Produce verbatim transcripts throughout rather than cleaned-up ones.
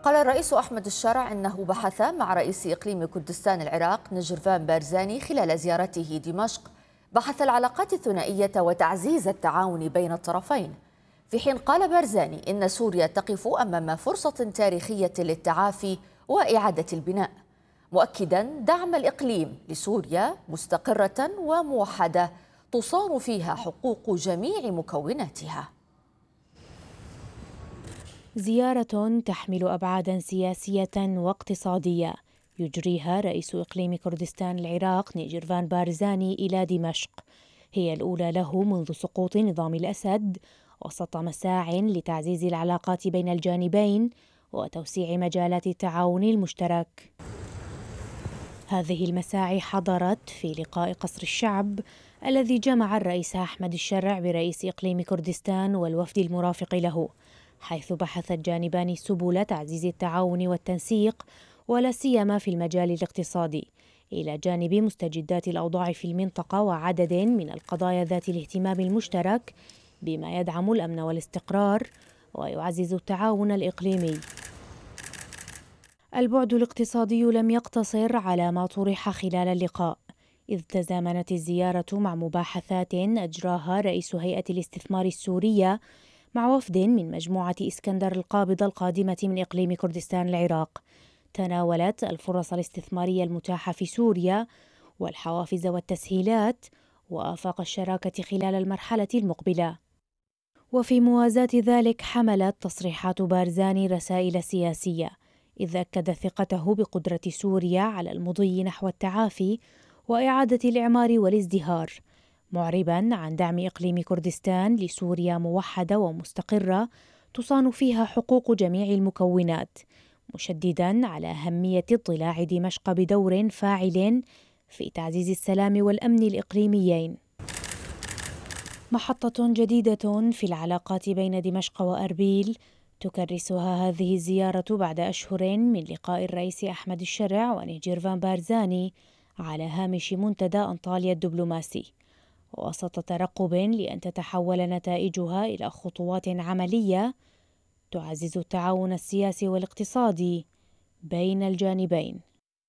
قال الرئيس أحمد الشرع إنه بحث مع رئيس إقليم كردستان العراق نجرفان بارزاني خلال زيارته دمشق بحث العلاقات الثنائية وتعزيز التعاون بين الطرفين، في حين قال بارزاني إن سوريا تقف أمام فرصة تاريخية للتعافي وإعادة البناء، مؤكدا دعم الإقليم لسوريا مستقرة وموحدة تصان فيها حقوق جميع مكوناتها. زيارة تحمل أبعاداً سياسية واقتصادية يجريها رئيس إقليم كردستان العراق نجرفان بارزاني إلى دمشق، هي الأولى له منذ سقوط نظام الأسد، وسط مساع لتعزيز العلاقات بين الجانبين وتوسيع مجالات التعاون المشترك. هذه المساعي حضرت في لقاء قصر الشعب الذي جمع الرئيس أحمد الشرع برئيس إقليم كردستان والوفد المرافق له، حيث بحث الجانبان سبل تعزيز التعاون والتنسيق ولا سيما في المجال الاقتصادي، إلى جانب مستجدات الأوضاع في المنطقة وعدد من القضايا ذات الاهتمام المشترك بما يدعم الأمن والاستقرار ويعزز التعاون الإقليمي. البعد الاقتصادي لم يقتصر على ما طرح خلال اللقاء، إذ تزامنت الزيارة مع مباحثات أجراها رئيس هيئة الاستثمار السورية مع وفد من مجموعة إسكندر القابضة القادمة من إقليم كردستان العراق، تناولت الفرص الاستثمارية المتاحة في سوريا والحوافز والتسهيلات وآفاق الشراكة خلال المرحلة المقبلة. وفي موازاة ذلك حملت تصريحات بارزاني رسائل سياسية، إذ أكد ثقته بقدرة سوريا على المضي نحو التعافي وإعادة الإعمار والازدهار، معرباً عن دعم إقليم كردستان لسوريا موحدة ومستقرة تصان فيها حقوق جميع المكونات، مشدداً على أهمية اضطلاع دمشق بدور فاعل في تعزيز السلام والأمن الإقليميين. محطة جديدة في العلاقات بين دمشق وأربيل تكرسها هذه الزيارة بعد أشهر من لقاء الرئيس أحمد الشرع ونجرفان بارزاني على هامش منتدى أنطاليا الدبلوماسي، وسط ترقب لأن تتحول نتائجها إلى خطوات عملية تعزز التعاون السياسي والاقتصادي بين الجانبين.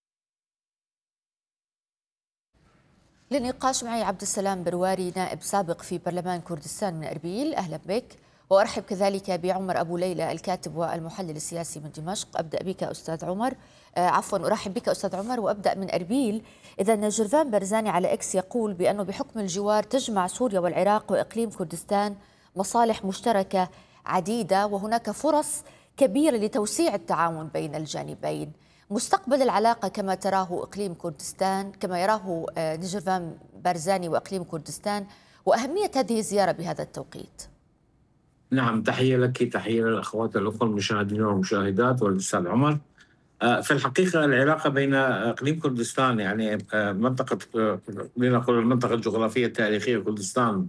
للنقاش معي عبد السلام برواري، نائب سابق في برلمان كردستان من أربيل، أهلا بك. وأرحب كذلك بعمر أبو ليلى الكاتب والمحلل السياسي من دمشق. أبدأ بك أستاذ عمر، آه عفوا أرحب بك أستاذ عمر وأبدأ من أربيل. إذا نجرفان بارزاني على إكس يقول بأنه بحكم الجوار تجمع سوريا والعراق وإقليم كردستان مصالح مشتركة عديدة، وهناك فرص كبيرة لتوسيع التعاون بين الجانبين. مستقبل العلاقة كما تراه إقليم كردستان، كما يراه آه نجرفان بارزاني وإقليم كردستان، وأهمية هذه الزيارة بهذا التوقيت. نعم، تحية لك، تحية للأخوات الأخوة المشاهدين والمشاهدات والأستاذ عمر. في الحقيقة العلاقة بين إقليم كردستان، يعني منطقة لنقول المنطقة الجغرافية التاريخية كردستان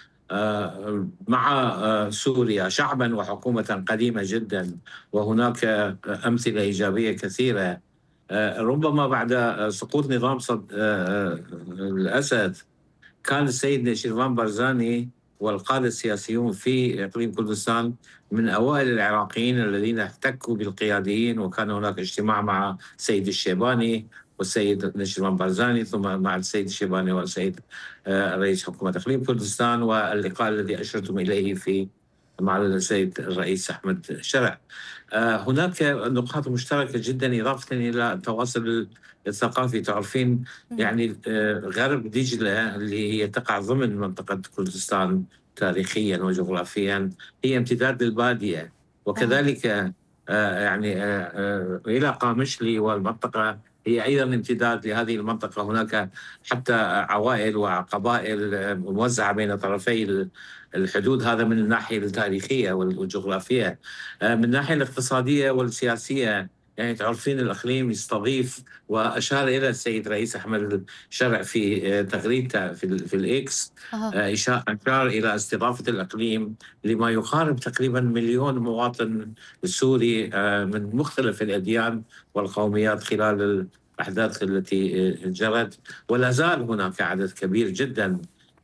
مع سوريا شعبا وحكومة قديمة جدا، وهناك أمثلة إيجابية كثيرة. ربما بعد سقوط نظام صد الأسد كان السيد نجرفان بارزاني والقادة السياسيون في إقليم كردستان من أوائل العراقيين الذين احتكوا بالقياديين، وكان هناك اجتماع مع السيد الشيباني والسيد نجرفان بارزاني، ثم مع السيد الشيباني والسيد رئيس حكومة إقليم كردستان، واللقاء الذي أشرتم إليه في مع السيد الرئيس أحمد الشرع. هناك نقاط مشتركة جدا، إضافة إلى التواصل الثقافي. تعرفين يعني غرب دجلة اللي هي تقع ضمن منطقة كردستان تاريخيا وجغرافيا هي امتداد للبادية، وكذلك يعني إلى قامشلي والمنطقة هي أيضا امتداد لهذه المنطقة. هناك حتى عوائل وقبائل موزعة بين طرفي الحدود، هذا من الناحية التاريخية والجغرافية. من الناحية الاقتصادية والسياسية يعني تعرفين الإقليم يستضيف، وأشار إلى السيد رئيس أحمد الشرع في تغريدته في, في الإكس، أشار إلى استضافة الإقليم لما يقارب تقريبا مليون مواطن سوري من مختلف الأديان والقوميات خلال الأحداث التي جرت، ولا زال هناك عدد كبير جدا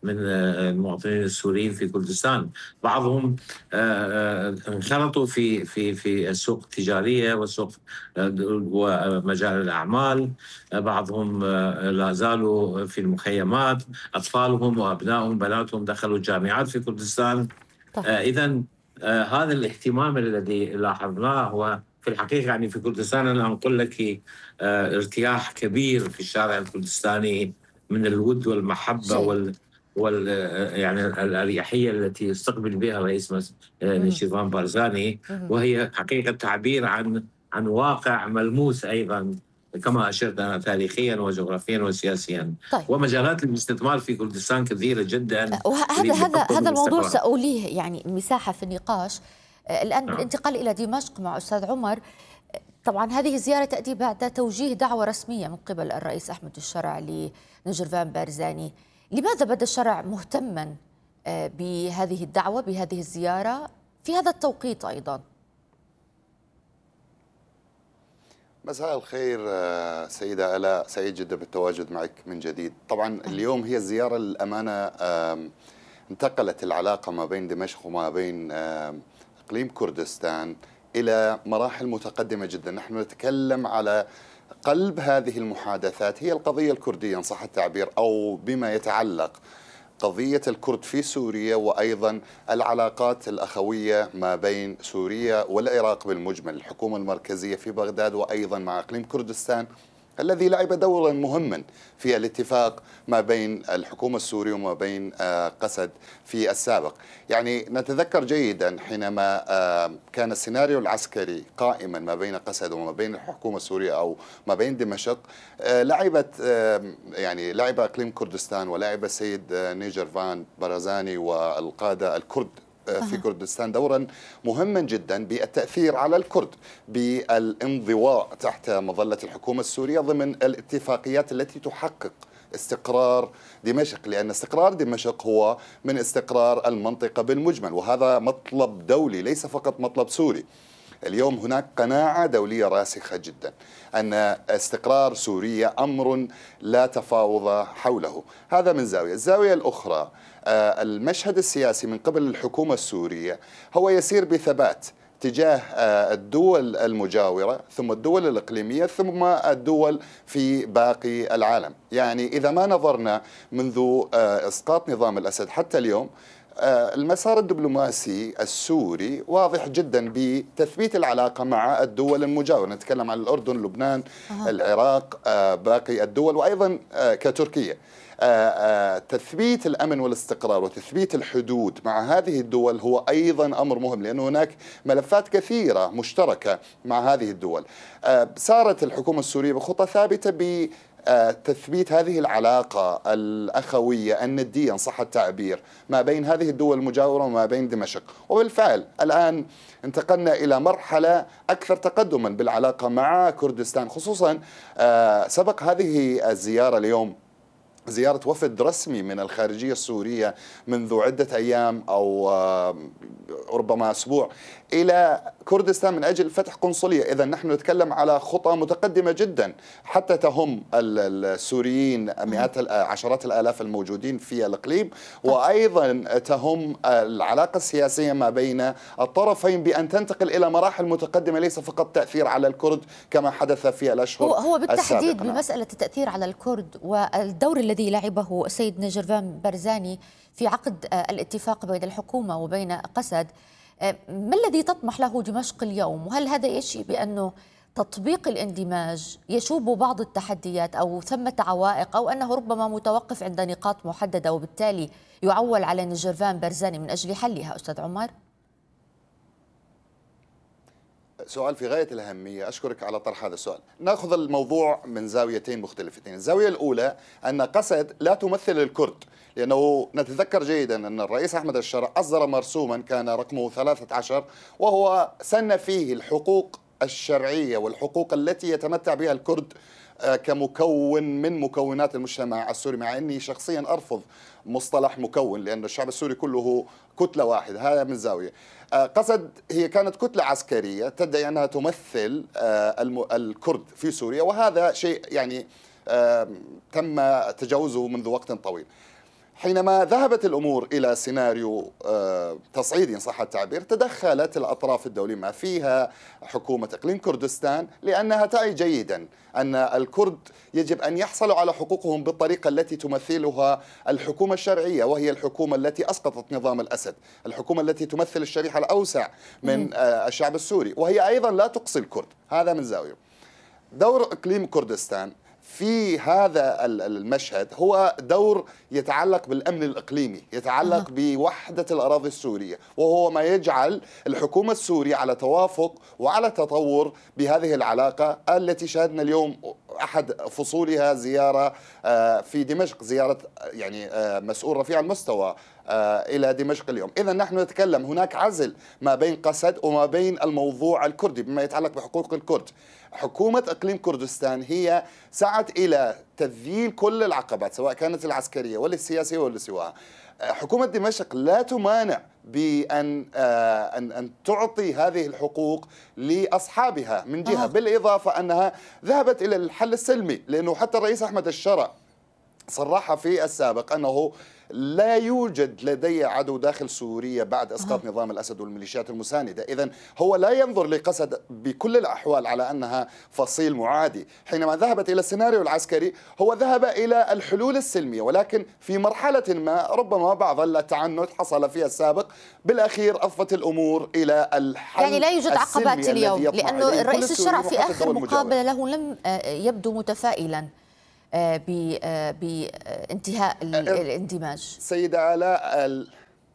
من المواطنين السوريين في كردستان. بعضهم انخرطوا في في في السوق التجاريه والسوق ومجال الاعمال، بعضهم لا زالوا في المخيمات، اطفالهم وابنائهم بناتهم دخلوا الجامعات في كردستان. اذا هذا الاهتمام الذي لاحظناه هو في الحقيقه يعني في كردستان انا اقول لك ارتياح كبير في الشارع الكردستاني من الود والمحبه شيء. وال وال يعني الاريحيه التي يستقبل بها رئيس نيشيفان بارزاني، وهي حقيقه تعبير عن عن واقع ملموس ايضا كما اشرت انا تاريخيا وجغرافيا وسياسيا. طيب. ومجالات الاستثمار في كردستان كثيره جدا. وهذا هذا هذا الموضوع سأوليه يعني مساحه في النقاش. الان آه. الانتقال الى دمشق مع استاذ عمر، طبعا هذه الزياره تاتي بعد توجيه دعوه رسميه من قبل الرئيس احمد الشرع لنجرفان بارزاني. لماذا بدا الشرع مهتما بهذه الدعوه بهذه الزياره في هذا التوقيت ايضا؟ مساء الخير سيدة آلاء، سعيد جدا بالتواجد معك من جديد. طبعا اليوم هي الزيارة الأمانة انتقلت العلاقة ما بين دمشق وما بين إقليم كردستان إلى مراحل متقدمة جدا. نحن نتكلم على قلب هذه المحادثات هي القضية الكردية إن صح التعبير، أو بما يتعلق قضية الكرد في سوريا، وأيضا العلاقات الأخوية ما بين سوريا والعراق بالمجمل، الحكومة المركزية في بغداد وأيضا مع إقليم كردستان الذي لعب دورا مهما في الاتفاق ما بين الحكومة السورية وما بين قسد في السابق. يعني نتذكر جيدا حينما كان السيناريو العسكري قائما ما بين قسد وما بين الحكومة السورية أو ما بين دمشق، لعبت يعني لعب إقليم كردستان ولعب السيد نيجرفان بارزاني والقادة الكرد في كردستان دورا مهما جدا بالتأثير على الكرد بالانضواء تحت مظلة الحكومة السورية ضمن الاتفاقيات التي تحقق استقرار دمشق، لأن استقرار دمشق هو من استقرار المنطقة بالمجمل، وهذا مطلب دولي ليس فقط مطلب سوري. اليوم هناك قناعة دولية راسخة جدا أن استقرار سوريا أمر لا تفاوض حوله. هذا من زاوية. الزاوية الأخرى المشهد السياسي من قبل الحكومة السورية هو يسير بثبات تجاه الدول المجاورة ثم الدول الإقليمية ثم الدول في باقي العالم. يعني إذا ما نظرنا منذ إسقاط نظام الأسد حتى اليوم، المسار الدبلوماسي السوري واضح جدا بتثبيت العلاقة مع الدول المجاورة. نتكلم عن الأردن، لبنان، أه. العراق، باقي الدول، وأيضا كتركيا. تثبيت الأمن والاستقرار وتثبيت الحدود مع هذه الدول هو أيضا أمر مهم، لأن هناك ملفات كثيرة مشتركة مع هذه الدول. سارت الحكومة السورية بخطى ثابتة ب تثبيت هذه العلاقة الأخوية الندية إن صح التعبير ما بين هذه الدول المجاورة وما بين دمشق. وبالفعل الآن انتقلنا إلى مرحلة أكثر تقدما بالعلاقة مع كردستان، خصوصا سبق هذه الزيارة اليوم زيارة وفد رسمي من الخارجية السورية منذ عدة أيام أو ربما أسبوع إلى كردستان من أجل فتح قنصلية. إذا نحن نتكلم على خطى متقدمة جدا حتى تهم السوريين مئات عشرات الآلاف الموجودين في الإقليم، وأيضا تهم العلاقة السياسية ما بين الطرفين بأن تنتقل إلى مراحل متقدمة ليس فقط تأثير على الكرد كما حدث في الأشهر هو, هو بالتحديد بمسألة التأثير على الكرد والدور الذي لعبه السيد نجرفان بارزاني في عقد الاتفاق بين الحكومة وبين قسد. ما الذي تطمح له دمشق اليوم؟ وهل هذا يشي بأنه تطبيق الاندماج يشوب بعض التحديات أو ثمة عوائق، أو أنه ربما متوقف عند نقاط محددة وبالتالي يعول على نجرفان بارزاني من أجل حلها؟ أستاذ عمر. سؤال في غاية الأهمية، أشكرك على طرح هذا السؤال. نأخذ الموضوع من زاويتين مختلفتين. الزاوية الأولى أن قسد لا تمثل الكرد، لأنه نتذكر جيدا أن الرئيس أحمد الشرع أصدر مرسوما كان رقمه ثلاثة عشر وهو سن فيه الحقوق الشرعية والحقوق التي يتمتع بها الكرد كمكون من مكونات المجتمع السوري، مع أني شخصيا أرفض مصطلح مكون لأن الشعب السوري كله كتلة واحدة. هذا من زاوية. قسد هي كانت كتلة عسكرية تدعي أنها تمثل الكرد في سوريا، وهذا شيء يعني تم تجاوزه منذ وقت طويل. حينما ذهبت الأمور إلى سيناريو تصعيدي إن صح التعبير، تدخلت الأطراف الدولية ما فيها حكومة إقليم كردستان، لأنها تعي جيدا أن الكرد يجب أن يحصلوا على حقوقهم بالطريقة التي تمثلها الحكومة الشرعية، وهي الحكومة التي أسقطت نظام الأسد، الحكومة التي تمثل الشريحة الأوسع من الشعب السوري، وهي أيضا لا تقصي الكرد. هذا من زاوية. دور إقليم كردستان في هذا المشهد هو دور يتعلق بالأمن الإقليمي، يتعلق بوحدة الأراضي السورية، وهو ما يجعل الحكومة السورية على توافق وعلى تطور بهذه العلاقة التي شاهدنا اليوم أحد فصولها زيارة في دمشق، زيارة يعني مسؤول رفيع المستوى إلى دمشق اليوم. إذا نحن نتكلم هناك عزل ما بين قسد وما بين الموضوع الكردي بما يتعلق بحقوق الكرد. حكومة إقليم كردستان هي سعت إلى تذليل كل العقبات سواء كانت العسكرية ولا السياسية ولا سواها. حكومة دمشق لا تمانع بأن أن أن تعطي هذه الحقوق لأصحابها من جهة، بالإضافة أنها ذهبت إلى الحل السلمي، لأنه حتى الرئيس أحمد الشرع صرح في السابق أنه لا يوجد لدي عدو داخل سوريا بعد إسقاط نظام الأسد والميليشيات المساندة. إذن هو لا ينظر لقسد بكل الأحوال على أنها فصيل معادي. حينما ذهبت إلى السيناريو العسكري هو ذهب إلى الحلول السلمية، ولكن في مرحلة ما ربما بعض التعنت حصل فيها السابق، بالأخير أفت الأمور إلى الحل. يعني لا يوجد عقبات اليوم، لأنه الرئيس الشرع في آخر مقابلة له لم يبدو متفائلا بانتهاء الاندماج. سيدة آلاء ال...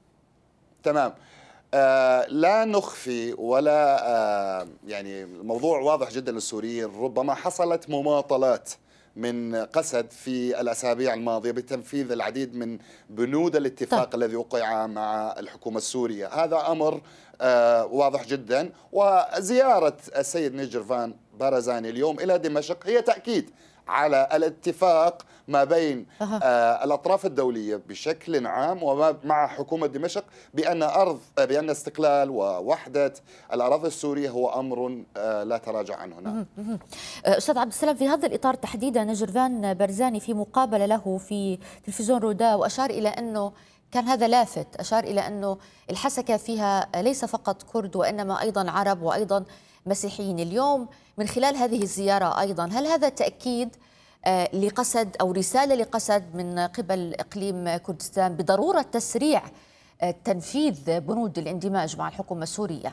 تمام. آه لا نخفي ولا آه يعني الموضوع واضح جدا للسوريين. ربما حصلت مماطلات من قسد في الأسابيع الماضية بتنفيذ العديد من بنود الاتفاق الذي وقع مع الحكومة السورية. هذا أمر آه واضح جدا. وزيارة السيد نيجرفان بارزاني اليوم إلى دمشق هي تأكيد على الاتفاق ما بين آه الأطراف الدولية بشكل عام ومع حكومة دمشق بأن أرض بأن استقلال ووحدة الأراضي السورية هو أمر آه لا تراجع عنه. نعم. أستاذ عبد السلام، في هذا الإطار تحديدا نجرفان بارزاني في مقابلة له في تلفزيون رودا وأشار إلى أنه كان هذا لافت، أشار إلى أنه الحسكة فيها ليس فقط كرد وإنما أيضا عرب وأيضا مسيحيين. اليوم من خلال هذه الزيارة أيضا هل هذا تأكيد لقسد أو رسالة لقسد من قبل إقليم كردستان بضرورة تسريع تنفيذ بنود الاندماج مع الحكومة السورية؟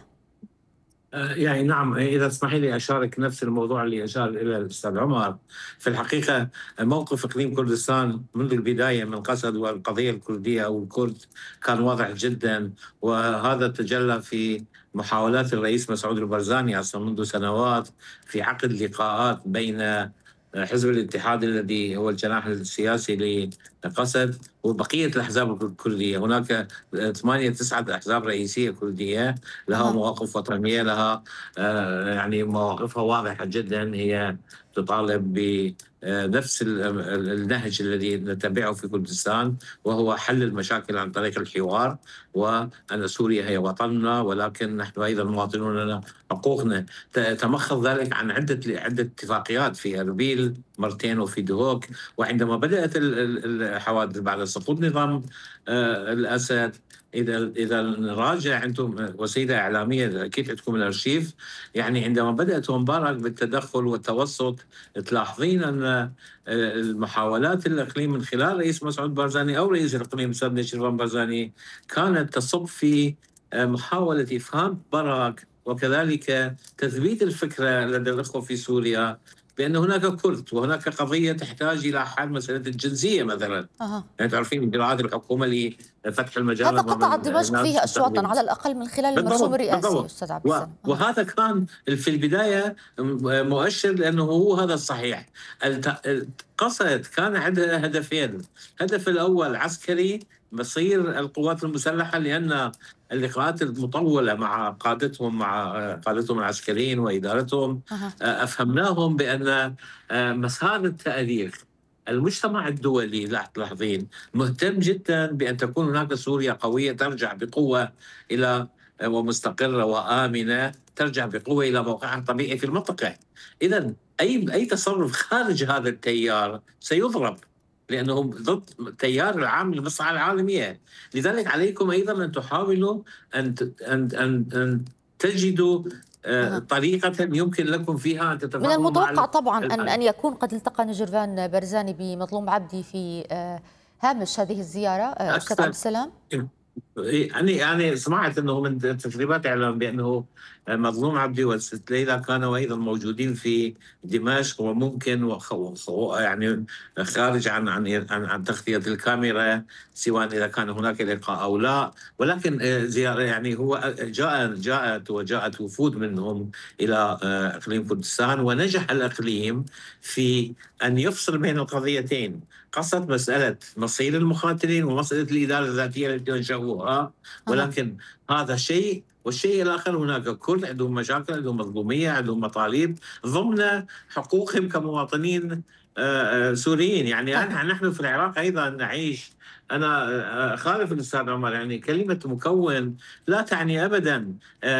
يعني نعم، إذا تسمحي لي أشارك نفس الموضوع اللي أشار إلى الأستاذ عمر. في الحقيقة موقف إقليم كردستان منذ البداية من قسد والقضية الكردية أو الكرد كان واضح جدا، وهذا تجلى في محاولات الرئيس مسعود البرزاني أصلا منذ سنوات في عقد لقاءات بين حزب الاتحاد الذي هو الجناح السياسي لقسد وبقية الأحزاب الكردية. هناك ثمانية تسعة أحزاب رئيسية كردية لها مواقف وطنية، لها يعني مواقفها واضحة جدا، هي تطالب بنفس النهج الذي نتبعه في كردستان، وهو حل المشاكل عن طريق الحوار، وأن سوريا هي وطننا ولكن نحن أيضا مواطنون لنا حقوقنا. تمخض ذلك عن عدة عدة اتفاقيات في أربيل مرتين وفي دهوك. وعندما بدأت الحوادث بعد سقوط نظام الأسد، إذا إذا نراجع أنتم وسيلة إعلامية أكيد عندكم الأرشيف، يعني عندما بدأت مبارك بالتدخل والتوسط تلاحظين أن المحاولات الإقليم من خلال رئيس مسعود بارزاني أو رئيس الإقليم الأستاذ نجرفان بارزاني كانت تصب في محاولة إفهام مبارك وكذلك تثبيت الفكرة لدى الأخوة في سوريا بأن هناك كرد وهناك قضية تحتاج إلى حل مسألة الجنسية مثلا. أه. يعني تعرفين إجراءات الحكومة لفتح المجال، هذا قطع دمشق فيه أشواطا على الأقل من خلال المرسوم الرئاسي أستاذ عبد السلام. أه. وهذا كان في البداية مؤشر لأنه هو هذا الصحيح. قسد كان عندها هدفين، الهدف الأول عسكري مصير القوات المسلحة، لأن اللقاءات المطولة مع قادتهم مع قادتهم العسكريين وإدارتهم أفهمناهم بأن مسار التأريخ المجتمع الدولي لاحظين مهتم جدا بأن تكون هناك سوريا قوية ترجع بقوة إلى ومستقرة وآمنة، ترجع بقوة إلى موقعها الطبيعي في المنطقة. إذن أي أي تصرف خارج هذا التيار سيضرب لأنهم ضد التيار العام للمصلحة العالمية. لذلك عليكم أيضا أن تحاولوا أن أن أن, أن تجدوا أه. طريقة يمكن لكم فيها أن من تتفاهموا المتوقع مع طبعا أن أن يكون قد التقى نجرفان برزاني بمظلوم عبدي في هامش هذه الزيارة. أستاذ عبد السلام، يعني يعني سمعت انه من تسريبات اعلام بانه مظلوم عبدي والست ليلى كانوا ايضا موجودين في دمشق، وممكن وخو يعني خارج عن عن عن, عن تغطيه الكاميرا، سواء اذا كان هناك لقاء او لا. ولكن زياره يعني هو جاء جاءت وجاءت وفود منهم الى اقليم كردستان، ونجح الاقليم في ان يفصل بين القضيتين، قصد مسألة مصير المقاتلين ومسألة الإدارة الذاتية التي أنشأوها. ولكن أه. هذا شيء، والشيء الآخر هناك كل عندهم مشاكل، عندهم مظلومية، عندهم مطالب ضمن حقوقهم كمواطنين سوريين. يعني أه. نحن في العراق أيضا نعيش، أنا خالف الأستاذ عمر، يعني كلمة مكون لا تعني أبدا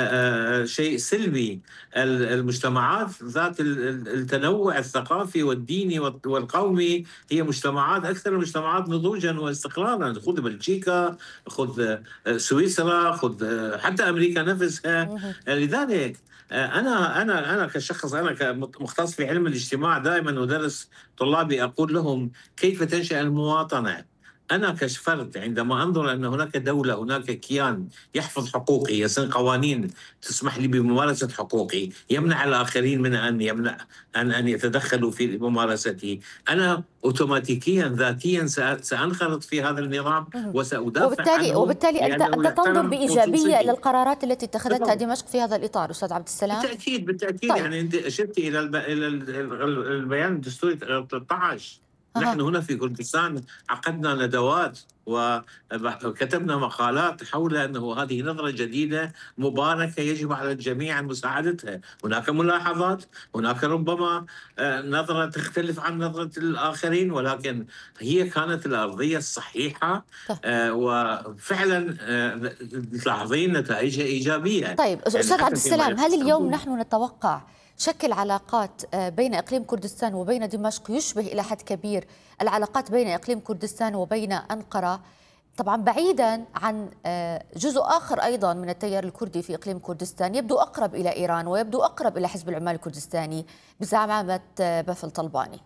شيء سلبي. المجتمعات ذات التنوع الثقافي والديني والقومي هي مجتمعات أكثر المجتمعات نضوجا واستقرارا. خذ بلجيكا، خذ سويسرا، خذ حتى أمريكا نفسها. لذلك أنا أنا أنا كشخص، أنا كمختص في علم الاجتماع، دائما أدرس طلابي أقول لهم كيف تنشأ المواطنة. أنا كفرد عندما أنظر أن هناك دولة، هناك كيان يحفظ حقوقي، يسن قوانين تسمح لي بممارسة حقوقي، يمنع الآخرين من أن يمنع أن أن يتدخلوا في ممارستي، أنا أوتوماتيكيا ذاتيا سأنخرط في هذا النظام وسأدافع وبالتالي عنه. وبالتالي أنت أنت تنظر بإيجابية إلى القرارات التي اتخذتها دمشق في هذا الإطار أستاذ عبد السلام؟ بالتأكيد بالتأكيد. طيب. يعني أنت أشرت إلى إلى البيان الدستوري ثلاثة عشر. نحن هنا في كردستان عقدنا ندوات وكتبنا مقالات حول أنه هذه نظرة جديدة مباركة يجب على الجميع أن مساعدتها. هناك ملاحظات، هناك ربما نظرة تختلف عن نظرة الآخرين، ولكن هي كانت الأرضية الصحيحة. وفعلا تلاحظين نتائجها إيجابية. طيب أستاذ عبد السلام، هل اليوم نحن نتوقع شكل علاقات بين إقليم كردستان وبين دمشق يشبه إلى حد كبير العلاقات بين إقليم كردستان وبين أنقرة، طبعا بعيدا عن جزء آخر أيضا من التيار الكردي في إقليم كردستان يبدو أقرب إلى إيران ويبدو أقرب إلى حزب العمال الكردستاني بزعامة بافل طلباني؟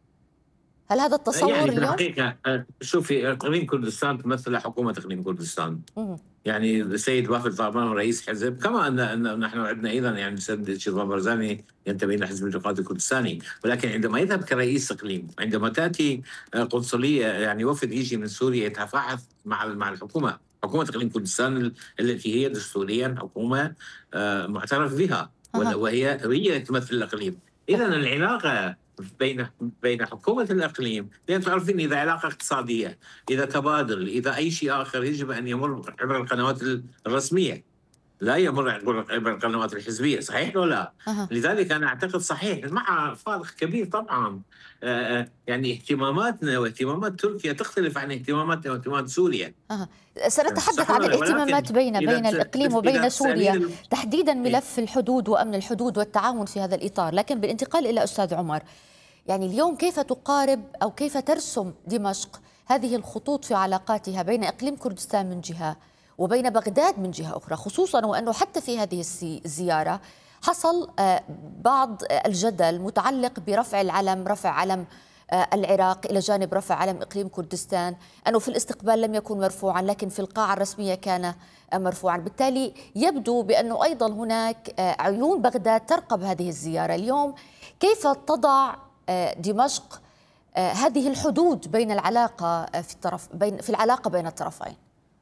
هل هذا التصور يعني اليوم؟ الحقيقة شوفي، إقليم كردستان تمثل حكومة إقليم كردستان. يعني السيد بافل طلباني رئيس حزب، كما أن, أن نحن عندنا أيضا يعني السيد شيرفان برزاني ينتمي إلى حزب الاتحاد الكردستاني. ولكن عندما يذهب كرئيس إقليم، عندما تأتي قنصلية يعني وفد يجي من سوريا يتفاعل مع مع الحكومة، حكومة إقليم كردستان التي هي دستوريا حكومة معترف بها وهي هي تمثل الإقليم. إذا العلاقة بين بين حكومة الإقليم، لأن تعرفين إذا علاقة اقتصادية، إذا تبادل، إذا أي شيء آخر، يجب أن يمر عبر القنوات الرسمية، لا يمر عبر القنوات الحزبية. صحيح ولا لا؟ أه. لذلك أنا أعتقد صحيح، مع فارق كبير طبعا. آه يعني اهتماماتنا واهتمامات تركيا تختلف عن اهتماماتنا واهتمامات سوريا. أه. سنتحدث عن الاهتمامات بين بين الإقليم وبين سوريا، تحديدا ملف الحدود وأمن الحدود والتعاون في هذا الإطار. لكن بالانتقال إلى أستاذ عمر، يعني اليوم كيف تقارب أو كيف ترسم دمشق هذه الخطوط في علاقاتها بين إقليم كردستان من جهة وبين بغداد من جهة أخرى، خصوصا وأنه حتى في هذه الزيارة حصل بعض الجدل متعلق برفع العلم، رفع علم العراق إلى جانب رفع علم إقليم كردستان، أنه في الاستقبال لم يكن مرفوعا لكن في القاعة الرسمية كان مرفوعا. بالتالي يبدو بأنه أيضا هناك عيون بغداد ترقب هذه الزيارة. اليوم كيف تضع دمشق هذه الحدود بين العلاقة في الطرف بين في العلاقة بين الطرفين؟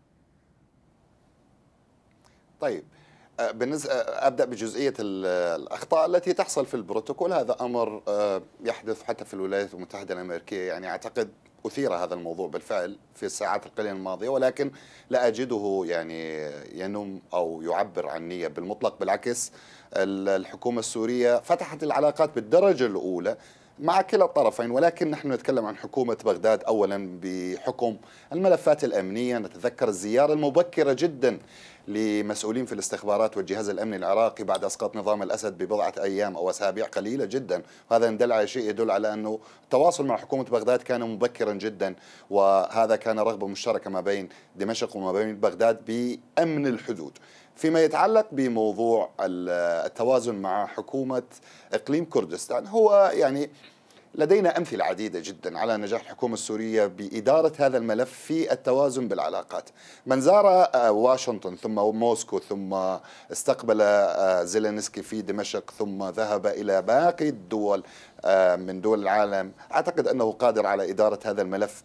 طيب، بالنسبة أبدأ بجزئية الأخطاء التي تحصل في البروتوكول. هذا أمر يحدث حتى في الولايات المتحدة الأمريكية. يعني أعتقد أثير هذا الموضوع بالفعل في الساعات القليلة الماضية، ولكن لا أجده يعني ينم أو يعبر عن نية بالمطلق. بالعكس، الحكومة السورية فتحت العلاقات بالدرجة الأولى مع كلا الطرفين، ولكن نحن نتكلم عن حكومة بغداد أولا بحكم الملفات الأمنية. نتذكر الزيارة المبكرة جدا لمسؤولين في الاستخبارات والجهاز الأمني العراقي بعد إسقاط نظام الأسد ببضعة أيام أو أسابيع قليلة جدا، وهذا يدل على شيء يدل على أنه التواصل مع حكومة بغداد كان مبكرا جدا، وهذا كان رغبة مشتركة ما بين دمشق وما بين بغداد بأمن الحدود. فيما يتعلق بموضوع التوازن مع حكومة إقليم كردستان، هو يعني لدينا أمثلة عديدة جدا على نجاح الحكومة السورية بإدارة هذا الملف في التوازن بالعلاقات. من زار واشنطن ثم موسكو ثم استقبل زيلينسكي في دمشق ثم ذهب إلى باقي الدول من دول العالم، أعتقد أنه قادر على إدارة هذا الملف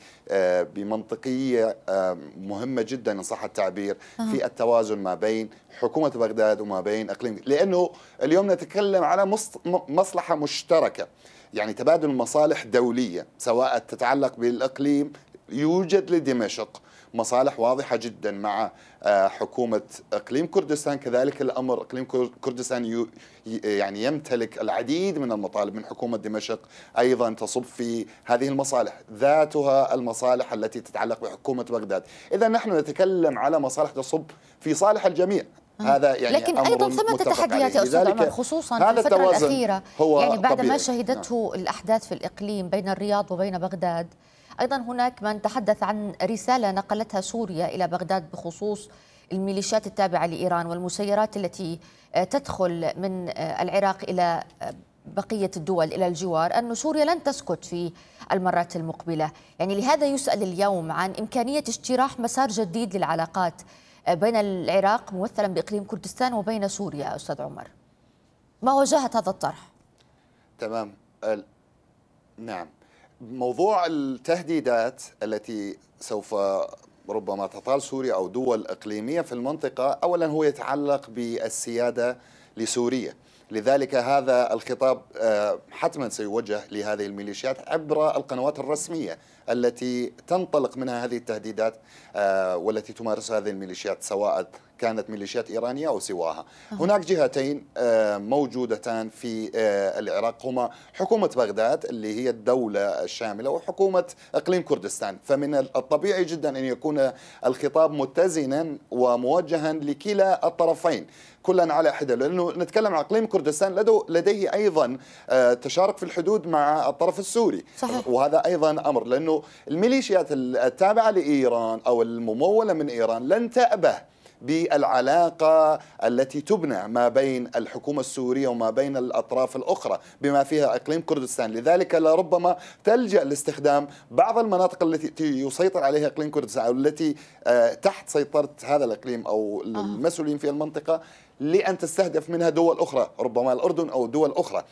بمنطقية مهمة جدا إن صح التعبير في التوازن ما بين حكومة بغداد وما بين إقليم، لأنه اليوم نتكلم على مصلحة مشتركة، يعني تبادل مصالح دولية سواء تتعلق بالإقليم. يوجد لدمشق مصالح واضحة جدا مع حكومة إقليم كردستان، كذلك الأمر إقليم كردستان يعني يمتلك العديد من المطالب من حكومة دمشق أيضا تصب في هذه المصالح، ذاتها المصالح التي تتعلق بحكومة بغداد. إذا نحن نتكلم على مصالح تصب في صالح الجميع. هذا يعني لكن أيضا ثمة تحديات يا أستاذ عمر، خصوصا في الفترة الأخيرة، يعني بعد طبيعي. ما شهدته نعم. الأحداث في الإقليم بين الرياض وبين بغداد، أيضا هناك من تحدث عن رسالة نقلتها سوريا إلى بغداد بخصوص الميليشيات التابعة لإيران والمسيرات التي تدخل من العراق إلى بقية الدول إلى الجوار، أن سوريا لن تسكت في المرات المقبلة. يعني لهذا يسأل اليوم عن إمكانية اجتراح مسار جديد للعلاقات بين العراق ممثلا بإقليم كردستان وبين سوريا. أستاذ عمر، ما وجهة هذا الطرح؟ تمام. نعم، موضوع التهديدات التي سوف ربما تطال سوريا أو دول إقليمية في المنطقة، أولا هو يتعلق بالسيادة لسوريا، لذلك هذا الخطاب حتما سيوجه لهذه الميليشيات عبر القنوات الرسمية التي تنطلق منها هذه التهديدات والتي تمارسها هذه الميليشيات، سواء كانت ميليشيات إيرانية أو سواها. هناك جهتين موجودتان في العراق، هما حكومة بغداد اللي هي الدولة الشاملة وحكومة إقليم كردستان، فمن الطبيعي جدا أن يكون الخطاب متزنا وموجها لكلا الطرفين كلا على حدة، لأنه نتكلم عن إقليم كردستان لديه أيضا تشارك في الحدود مع الطرف السوري. صحيح. وهذا أيضا أمر، لأنه الميليشيات التابعة لإيران أو الممولة من إيران لن تأبه بالعلاقة التي تبنى ما بين الحكومة السورية وما بين الأطراف الأخرى بما فيها إقليم كردستان، لذلك لربما تلجأ لاستخدام بعض المناطق التي يسيطر عليها إقليم كردستان أو التي تحت سيطرة هذا الإقليم أو المسؤولين في المنطقة لأن تستهدف منها دول أخرى، ربما الأردن أو دول أخرى،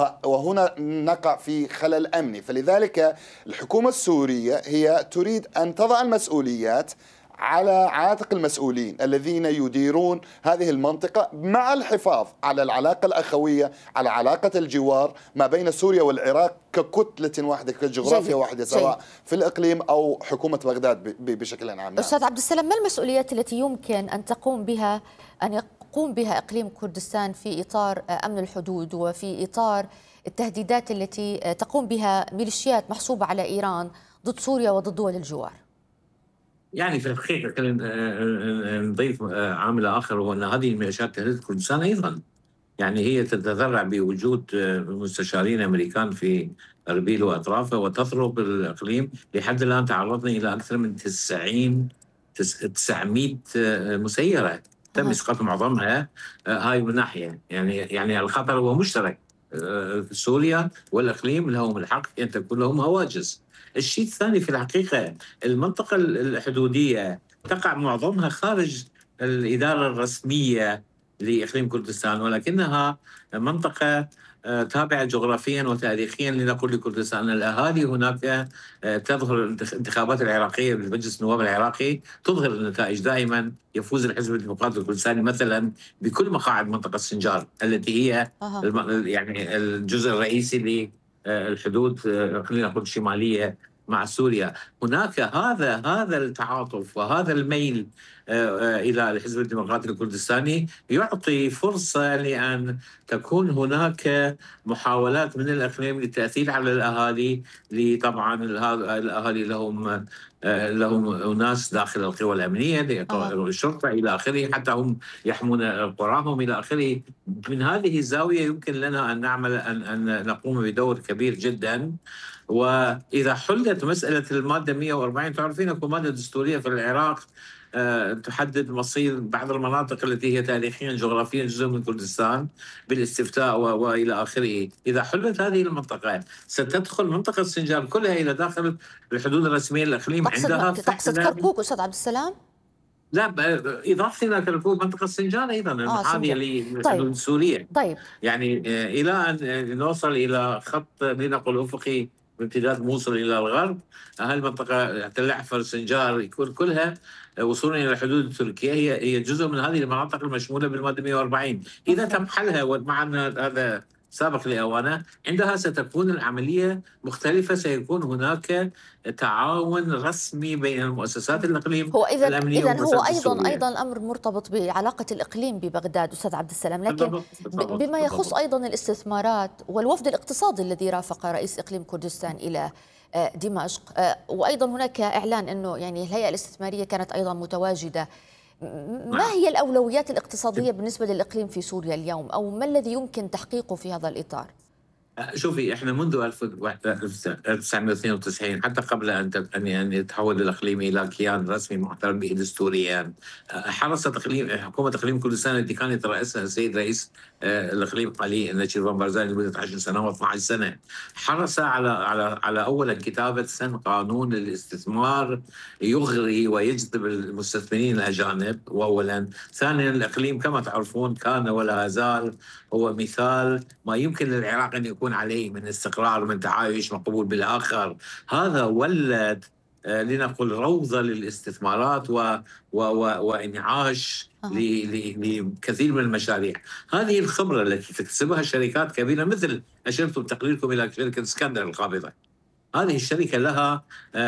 وهنا نقع في خلل أمني. فلذلك الحكومة السورية هي تريد أن تضع المسؤوليات على عاتق المسؤولين الذين يديرون هذه المنطقة مع الحفاظ على العلاقة الأخوية، على علاقة الجوار ما بين سوريا والعراق ككتلة واحدة، كجغرافيا واحدة، سواء جيد. في الإقليم أو حكومة بغداد بشكل عام. أستاذ عبد السلام، ما المسؤوليات التي يمكن أن تقوم بها أن يقوم بها إقليم كردستان في إطار أمن الحدود وفي إطار التهديدات التي تقوم بها ميليشيات محسوبة على إيران ضد سوريا وضد دول الجوار؟ يعني في الحقيقة خلينا نضيف عامل آخر، هو أن هذه الميليشيات تهدد كردستان أيضا. يعني هي تتذرع بوجود مستشارين أمريكان في أربيل وأطرافه وتضرب الإقليم. لحد الآن تعرضنا إلى أكثر من تسعين تسعمائة مسيرة تم إسقاط معظمها. هاي من ناحية، يعني يعني الخطر هو مشترك، سوريا والإقليم لهم الحق أن تكون لهم هواجس. الشيء الثاني في الحقيقة المنطقة الحدودية تقع معظمها خارج الإدارة الرسمية لإقليم كردستان، ولكنها منطقة تابعة جغرافيا وتاريخيا لنقول لكردستان. الأهالي هناك تظهر الانتخابات العراقية بالمجلس النواب العراقي تظهر النتائج دائما. يفوز الحزب الديمقراطي الكردستاني مثلا بكل مقاعد منطقة السنجار التي هي أه. يعني الجزء الرئيسي للحدود خلينا نقول الشمالية مع سوريا. هناك هذا هذا التعاطف وهذا الميل إلى الحزب الديمقراطي الكردستاني يعطي فرصة لأن تكون هناك محاولات من الإقليم للتأثير على الأهالي. طبعا الأهالي لهم لهم ناس داخل القوى الأمنية، الشرطة إلى آخره، حتى هم يحمون قراهم إلى آخره. من هذه الزاوية يمكن لنا أن نعمل أن, أن نقوم بدور كبير جدا. وإذا حلت مسألة المادة مئة وأربعين، تعرفين أكو مادة دستورية في العراق أه تحدد مصير بعض المناطق التي هي تاريخيا جغرافيا جزء من كردستان بالاستفتاء وإلى آخره. إذا حلت هذه المنطقة ستدخل منطقة سنجار كلها إلى داخل الحدود الرسمية للإقليم. عندها تقصد كركوك أستاذ عبد السلام؟ لا، إضافة إلى كركوك منطقة سنجار أيضا المحاذية للحدود السورية. طيب. يعني إلى أن نوصل إلى خط لنقل أفقي بامتداد موصل إلى الغرب، هالمنطقة تل عفر سنجار يكون كلها وصولا إلى الحدود التركية هي هي جزء من هذه المناطق المشمولة بالمادة مئة وأربعين. إذا تم حلها، ومع أن هذا سابق لأوانه، عندها ستكون العملية مختلفة. سيكون هناك تعاون رسمي بين المؤسسات الإقليم هو إذا الأمنية إذا هو أيضا السورية. أيضا الأمر مرتبط بعلاقة الإقليم ببغداد أستاذ عبد السلام، لكن بما يخص أيضا الاستثمارات والوفد الاقتصادي الذي رافق رئيس إقليم كردستان إلى دمشق، وأيضا هناك إعلان أنه يعني الهيئة الاستثمارية كانت أيضا متواجدة. ما هي الأولويات الاقتصادية بالنسبة للإقليم في سوريا اليوم، أو ما الذي يمكن تحقيقه في هذا الإطار؟ شوفي، احنا منذ ألف وتسعمئة واثنين وتسعين حتى قبل ان ان يتحول الاقليم الى كيان رسمي معترف به دستوريا، حرصت اقليم حكومه اقليم كردستان التي كان يترأسها السيد رئيس الاقليم علي نشيد بن بارزاني لمده عشر سنوات اثنتي عشرة سنه، حرص على على على اولا كتابه سن قانون الاستثمار يغري ويجذب المستثمرين الاجانب. واولا، ثانيا الاقليم كما تعرفون كان ولا زال هو مثال ما يمكن للعراق ان يكون عليه من استقرار، من تعايش، من قبول بالآخر. هذا ولد آه لنقل روضة للاستثمارات و و و وإنعاش أه. لكثير من المشاريع. هذه الخبرة التي تكتسبها شركات كبيرة مثل أشرتم تقريركم إلى شركة اسكندر القابضة. هذه الشركة لها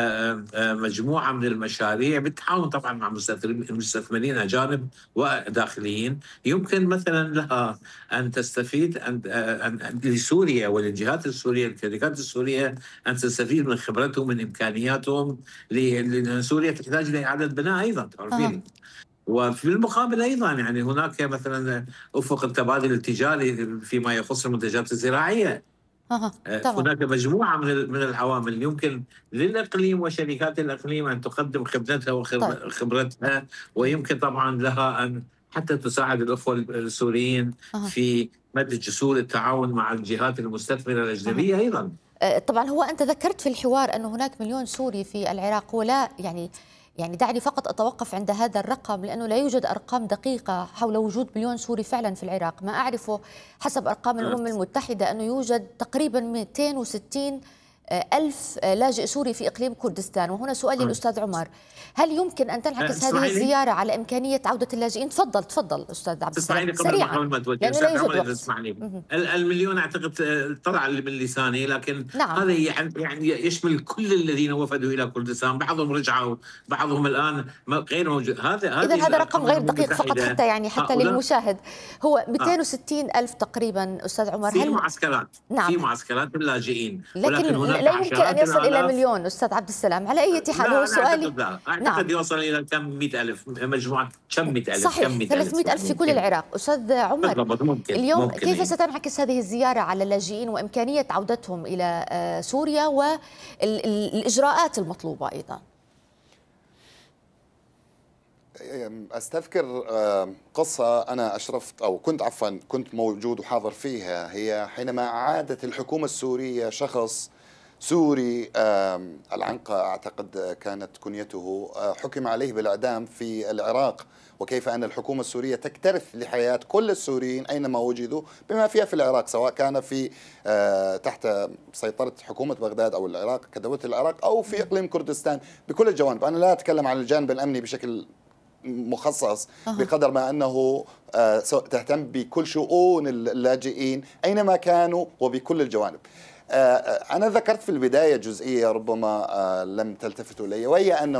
مجموعة من المشاريع بالتعاون طبعا مع مستثمرين أجانب وداخليين. يمكن مثلا لها أن تستفيد أن لسوريا وللجهات السورية، الشركات السورية، أن تستفيد من خبرتهم، من إمكانياتهم، لأن سوريا تحتاج لإعادة بناء أيضا تعرفين. وفي المقابل أيضا يعني هناك مثلا أفق التبادل التجاري فيما يخص المنتجات الزراعية. أه. هناك مجموعة من من العوامل يمكن للإقليم وشركات الإقليم أن تقدم خبرتها وخبرتها، ويمكن طبعا لها أن حتى تساعد الأخوة السوريين أه. في مد جسور التعاون مع الجهات المستثمرة الأجنبية أه. أيضا. طبعا هو أنت ذكرت في الحوار أن هناك مليون سوري في العراق، ولا يعني يعني دعني فقط أتوقف عند هذا الرقم، لأنه لا يوجد أرقام دقيقة حول وجود مليون سوري فعلا في العراق. ما أعرفه حسب أرقام الأمم المتحدة أنه يوجد تقريبا مئتين وستين ألف لاجئ سوري في إقليم كردستان. وهنا سؤالي الأستاذ عمر، هل يمكن أن تنعكس هذه الزيارة على إمكانية عودة اللاجئين؟ تفضل تفضل أستاذ عبد السلام سريعا، لأنه لا يوجد وقت. المليون أعتقد طلع من لساني، لكن نعم. هذا يعني يشمل كل الذين وفدوا إلى كردستان، بعضهم رجعوا، بعضهم الآن غير موجود. هذا إذا هذا رقم غير دقيق فقط حتى يعني حتى للمشاهد. هو مئتين وستين ألف تقريبا أستاذ عمر. في معسكرات نعم. في معسكرات اللاجئين، ولكن هناك لا يمكن أن يصل إلى مليون أستاذ عبد السلام. على أي حال هو سؤالي لا أعتقد نعم. يوصل إلى كم مئة ألف، مجموعة كم مئة ألف، صحيح ثلاثمئة ألف في كل العراق. أستاذ عمر ممكن. اليوم ممكن كيف ستنعكس هذه الزيارة على اللاجئين وإمكانية عودتهم إلى سوريا والإجراءات المطلوبة أيضا؟ أستذكر قصة أنا أشرفت أو كنت عفوا كنت موجود وحاضر فيها، هي حينما عادت الحكومة السورية شخص سوري العنقة أعتقد كانت كنيته، حكم عليه بالإعدام في العراق، وكيف أن الحكومة السورية تكترث لحياة كل السوريين أينما وجدوا بما فيها في العراق، سواء كان في تحت سيطرة حكومة بغداد أو العراق كدولة العراق أو في إقليم كردستان بكل الجوانب. أنا لا أتكلم عن الجانب الأمني بشكل مخصص بقدر ما أنه تهتم بكل شؤون اللاجئين أينما كانوا وبكل الجوانب. أنا ذكرت في البداية جزئية ربما لم تلتفتوا إلي، وهي أنه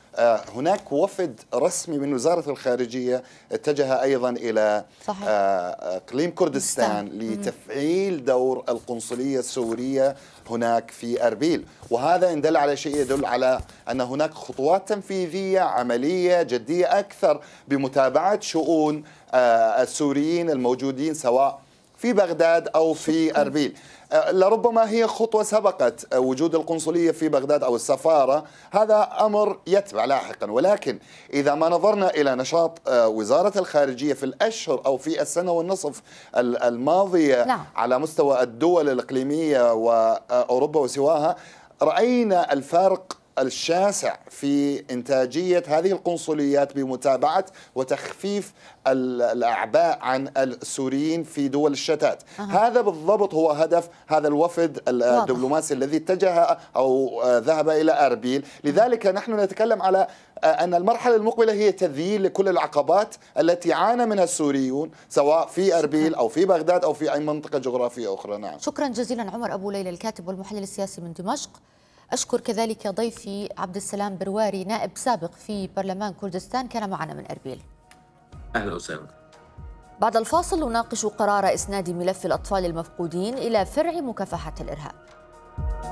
هناك وفد رسمي من وزارة الخارجية اتجه أيضا إلى صحيح. إقليم كردستان لتفعيل دور القنصلية السورية هناك في أربيل، وهذا إن دل على شيء يدل على أن هناك خطوات تنفيذية عملية جدية أكثر بمتابعة شؤون السوريين الموجودين سواء في بغداد أو في أربيل. لربما هي خطوة سبقت وجود القنصلية في بغداد أو السفارة، هذا أمر يتبع لاحقا، ولكن إذا ما نظرنا إلى نشاط وزارة الخارجية في الأشهر أو في السنة والنصف الماضية نعم. على مستوى الدول الإقليمية وأوروبا وسواها، رأينا الفارق الشاسع في إنتاجية هذه القنصليات بمتابعة وتخفيف الأعباء عن السوريين في دول الشتات. أه. هذا بالضبط هو هدف هذا الوفد الدبلوماسي الذي اتجه أو ذهب إلى أربيل. لذلك نحن نتكلم على أن المرحلة المقبلة هي تذييل لكل العقبات التي عانى منها السوريون سواء في أربيل أو في بغداد أو في أي منطقة جغرافية أخرى. نعم. شكرا جزيلا عمر أبو ليلى الكاتب والمحلل السياسي من دمشق. أشكر كذلك ضيفي عبد السلام برواري نائب سابق في برلمان كردستان كان معنا من أربيل. أهلا وسهلا. بعد الفاصل نناقش قرار إسناد ملف الأطفال المفقودين إلى فرع مكافحة الإرهاب.